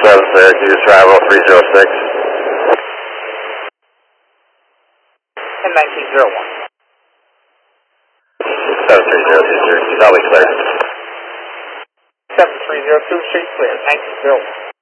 Syracuse, travel 306. And 1901. 73023, that'll be clear. 7302, street clear, 1901.